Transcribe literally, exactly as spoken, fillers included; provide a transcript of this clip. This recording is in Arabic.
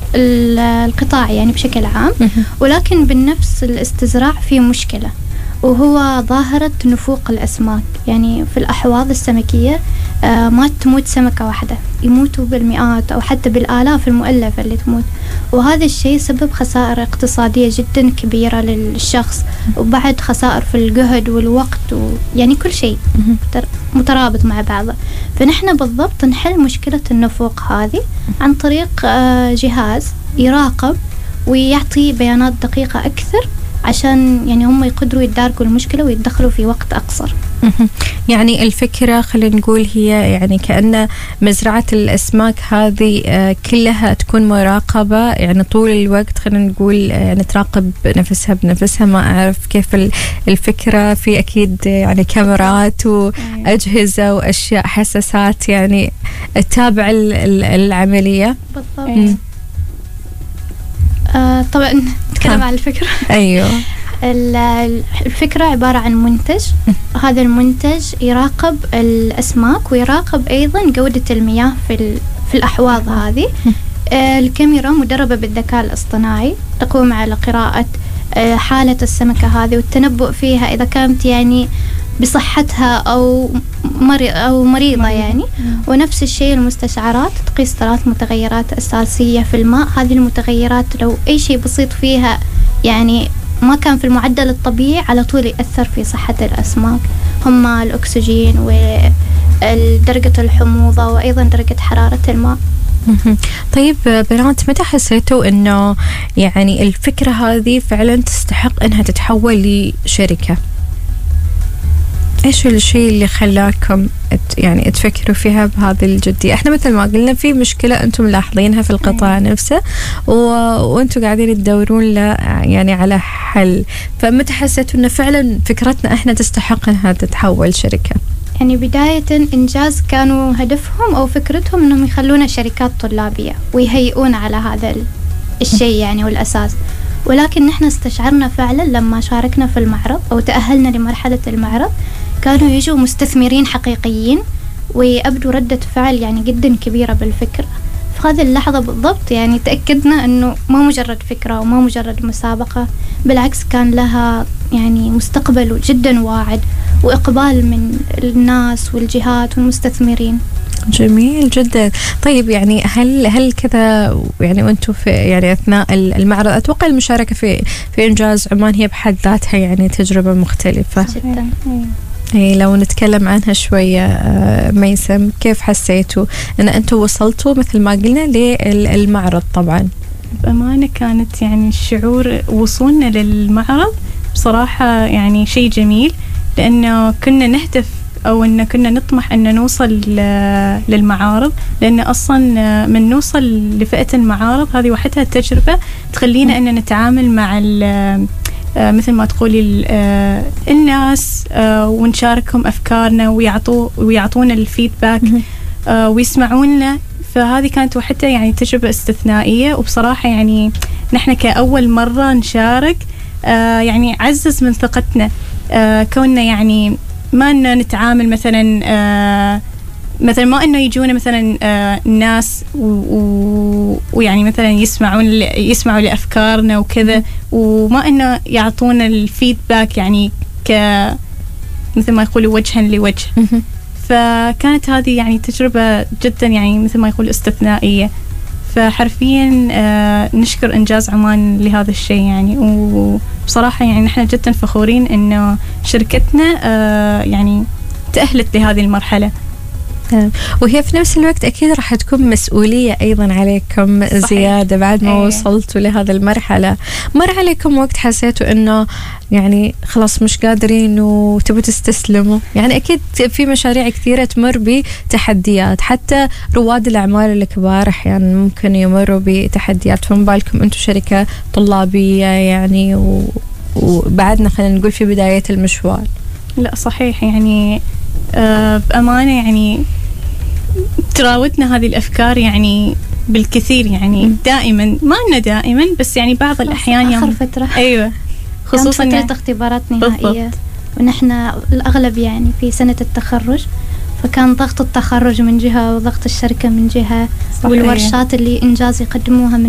القطاع يعني بشكل عام، ولكن بالنفس الاستزراع في مشكلة، وهو ظاهرة نفوق الأسماك. يعني في الأحواض السمكية آه ما تموت سمكة واحدة، يموتوا بالمئات أو حتى بالآلاف المؤلفة اللي تموت، وهذا الشيء سبب خسائر اقتصادية جدا كبيرة للشخص، وبعد خسائر في الجهد والوقت، ويعني كل شيء مترابط مع بعضه. فنحن بالضبط نحل مشكلة النفوق هذه عن طريق آه جهاز يراقب ويعطي بيانات دقيقة أكثر، عشان يعني هم يقدروا يتداركوا المشكلة ويتدخلوا في وقت أقصر. يعني الفكرة خلينا نقول هي يعني كأن مزرعة الأسماك هذه كلها تكون مراقبة يعني طول الوقت، خلينا نقول يعني تراقب نفسها بنفسها. ما أعرف كيف الفكرة، في أكيد يعني كاميرات وأجهزة وأشياء حساسات يعني تتابع العملية بالضبط. آه طبعا نتكلم عن الفكرة. أيوه. الفكرة عبارة عن منتج، هذا المنتج يراقب الأسماك ويراقب أيضا جودة المياه في في الأحواض هذه. الكاميرا مدربة بالذكاء الاصطناعي، تقوم على قراءة حالة السمكة هذه والتنبؤ فيها إذا كانت يعني بصحتها أو مريض أو مريضة يعني. ونفس الشيء المستشعرات تقيس ثلاث متغيرات أساسية في الماء. هذه المتغيرات لو أي شيء بسيط فيها يعني ما كان في المعدل الطبيعي على طول يأثر في صحة الأسماك، هم الأكسجين ودرجة الحموضة وأيضا درجة حرارة الماء. طيب بنات، متى حسيتوا إنه يعني الفكرة هذه فعلا تستحق إنها تتحول لشركة؟ إيش الشيء اللي خلاكم يعني تفكروا فيها بهذه الجدية؟ إحنا مثل ما قلنا في مشكلة أنتم ملاحظينها في القطاع نفسه و... وأنتم قاعدين تدورون له يعني على حل، فمتى حسيتوا إنه فعلا فكرتنا إحنا تستحق إنها تتحول شركة؟ يعني بداية إنجاز كانوا هدفهم أو فكرتهم إنهم يخلونا شركات طلابية ويهيئون على هذا الشيء يعني والأساس، ولكن نحن استشعرنا فعلا لما شاركنا في المعرض أو تأهلنا لمرحلة المعرض، كانوا يجوا مستثمرين حقيقيين ويبدو ردة فعل يعني جدا كبيرة بالفكرة. في هذه اللحظة بالضبط يعني تأكدنا أنه ما مجرد فكرة وما مجرد مسابقة، بالعكس كان لها يعني مستقبل جدا واعد وإقبال من الناس والجهات والمستثمرين. جميل جدا. طيب يعني هل هل كذا يعني وانتم في يعني اثناء المعرض، اتوقع المشاركه في في انجاز عمان هي بحد ذاتها يعني تجربه مختلفه جدا. اي لو نتكلم عنها شويه ميسم، كيف حسيتوا ان انتم وصلتوا مثل ما قلنا للمعرض؟ طبعا بأمانة كانت يعني الشعور وصولنا للمعرض بصراحه يعني شيء جميل، لانه كنا نهدف أو إن كنا نطمح أن نوصل للمعارض، لأن أصلا من نوصل لفئة المعارض هذه وحدها تجربة تخلينا أن نتعامل مع مثل ما تقولي الناس ونشاركهم أفكارنا ويعطوا ويعطونا الفيدباك ويسمعوننا. فهذه كانت وحدها يعني تجربة استثنائية، وبصراحة يعني نحن كأول مرة نشارك يعني عزز من ثقتنا، كوننا يعني ما إنه نتعامل مثلا آه مثلا ما إنه يجونا مثلا آه الناس ويعني مثلا يسمعون يسمعوا لأفكارنا وكذا، وما إنه يعطونا الفيدباك يعني ك مثل ما يقولوا وجها لوجه. فكانت هذه يعني تجربة جدا يعني مثل ما يقول استثنائية. فحرفيا آه نشكر إنجاز عمان لهذا الشيء يعني، وبصراحة يعني نحن جدا فخورين إنه شركتنا آه يعني تأهلت لهذه المرحلة. وهي في نفس الوقت أكيد راح تكون مسؤولية أيضا عليكم صحيح. زيادة بعد ما أيه. وصلتوا لهذا المرحلة، مر عليكم وقت حسيتوا إنه يعني خلاص مش قادرين وتبوا تستسلموا؟ يعني أكيد في مشاريع كثيرة تمر بتحديات، حتى رواد الأعمال الكبار أحيانا ممكن يمروا بتحديات، فما بالكم أنتم شركة طلابية يعني و... وبعدنا خلينا نقول في بداية المشوار. لا صحيح يعني أه بأمانة يعني تراودنا هذه الأفكار يعني بالكثير يعني م. دائما ما أنه دائما بس يعني بعض الأحيان آخر فترة أيوة خصوصا فترة يعني اختبارات نهائية، ونحن الأغلب يعني في سنة التخرج، فكان ضغط التخرج من جهة وضغط الشركة من جهة صحيح. والورشات اللي إنجاز يقدموها من